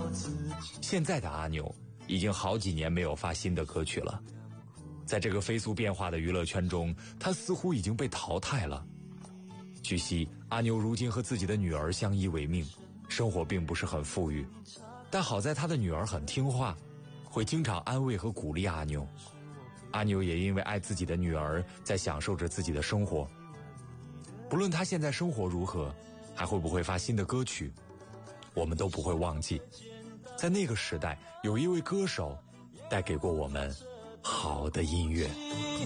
现在的阿牛已经好几年没有发新的歌曲了，在这个飞速变化的娱乐圈中，他似乎已经被淘汰了。据悉，阿牛如今和自己的女儿相依为命，生活并不是很富裕，但好在他的女儿很听话，会经常安慰和鼓励阿牛。阿牛也因为爱自己的女儿，在享受着自己的生活。不论他现在生活如何，还会不会发新的歌曲，我们都不会忘记，在那个时代，有一位歌手带给过我们好的音乐。